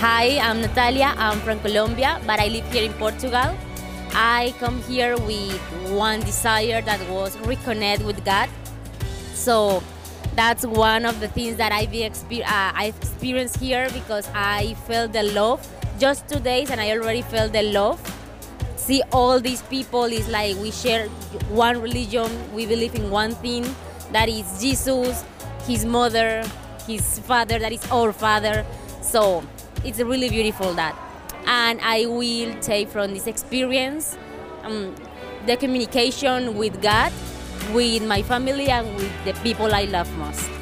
Hi, I'm Natalia. I'm from Colombia, but I live here in Portugal. I come here with one desire that was reconnect with God. So that's one of the things that I've experienced here because I felt the love. Just 2 days and I already felt the love. See all these people is like we share one religion. We believe in one thing, that is Jesus, his mother, his father, that is our father. So it's really beautiful that. And I will take from this experience the communication with God, with my family, and with the people I love most.